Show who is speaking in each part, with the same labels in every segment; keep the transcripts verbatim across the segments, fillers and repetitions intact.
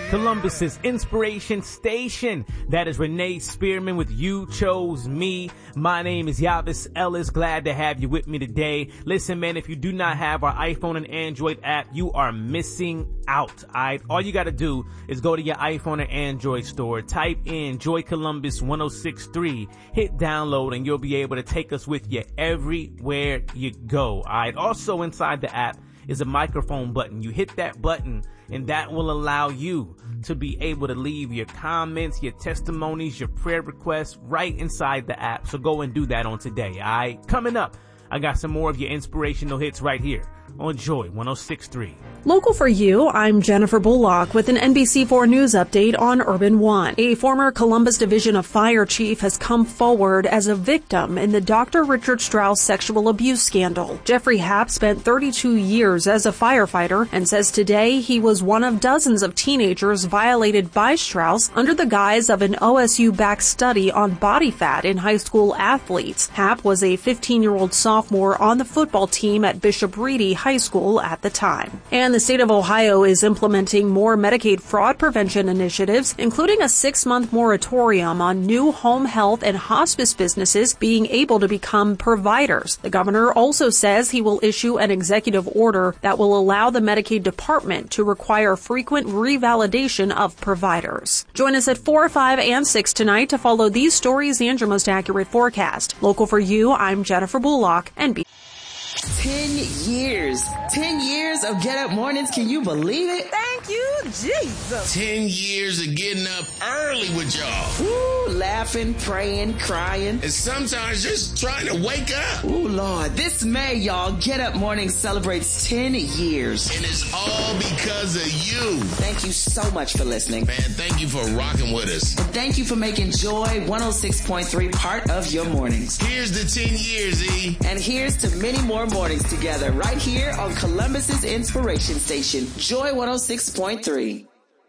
Speaker 1: Columbus's inspiration station. That is Renee Spearman with You Chose Me. My name is Yavis Ellis. Glad to have you with me today. Listen, man, if you do not have our iPhone and Android app, you are missing out. Alright, all you gotta do is go to your iPhone or Android store, type in Joy Columbus ten sixty-three, hit download, and you'll be able to take us with you everywhere you go. Alright, also inside the app is a microphone button. You hit that button and that will allow you to be able to leave your comments, your testimonies, your prayer requests right inside the app. So go and do that on today. All right. Coming up, I got some more of your inspirational hits right here on Joy ten sixty-three.
Speaker 2: Local for you, I'm Jennifer Bullock with an N B C four News update on Urban One. A former Columbus Division of Fire chief has come forward as a victim in the Doctor Richard Strauss sexual abuse scandal. Jeffrey Happ spent thirty-two years as a firefighter and says today he was one of dozens of teenagers violated by Strauss under the guise of an O S U-backed study on body fat in high school athletes. Happ was a fifteen-year-old sophomore on the football team at Bishop Ready High School at the time. And the state of Ohio is implementing more Medicaid fraud prevention initiatives, including a six-month moratorium on new home health and hospice businesses being able to become providers. The governor also says he will issue an executive order that will allow the Medicaid department to require frequent revalidation of providers. Join us at four, five, and six tonight to follow these stories and your most accurate forecast. Local for you, I'm Jennifer Bullock, and be
Speaker 3: Ten years. Ten years of Get Up Mornings. Can you believe it?
Speaker 4: Thank you, Jesus.
Speaker 5: Ten years of getting up early with y'all.
Speaker 3: Ooh, laughing, praying, crying.
Speaker 5: And sometimes just trying to wake up.
Speaker 3: Ooh, Lord. This May, y'all, Get Up Mornings celebrates ten years.
Speaker 5: And it's all because of you.
Speaker 3: Thank you so much for listening.
Speaker 5: Man, thank you for rocking with us.
Speaker 3: And thank you for making Joy one oh six point three part of your mornings.
Speaker 5: Here's the ten years, E.
Speaker 3: And here's to many more mornings together right here on Columbus's inspiration station, Joy one oh six point three.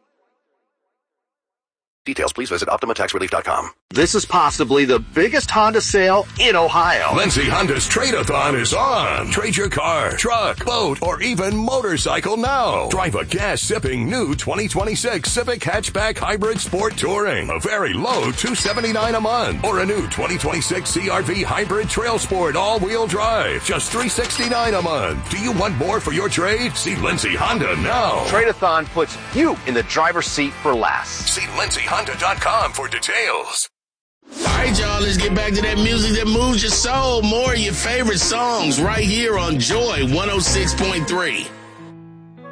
Speaker 6: Details, please visit Optima Tax Relief dot com. This is possibly the biggest Honda sale in Ohio.
Speaker 7: Lindsay Honda's Trade-A-thon is on. Trade your car, truck, boat, or even motorcycle now. Drive a gas-sipping new twenty twenty-six Civic Hatchback Hybrid Sport Touring. A very low two hundred seventy-nine dollars a month. Or a new twenty twenty-six C R V Hybrid Trail Sport all-wheel drive. Just three hundred sixty-nine dollars a month. Do you want more for your trade? See Lindsay Honda now.
Speaker 6: Trade-A-thon puts you in the driver's seat for less.
Speaker 7: See Lindsay Honda dot com for details.
Speaker 5: All right, y'all, let's get back to that music that moves your soul. More of your favorite songs right here on Joy one oh six point three.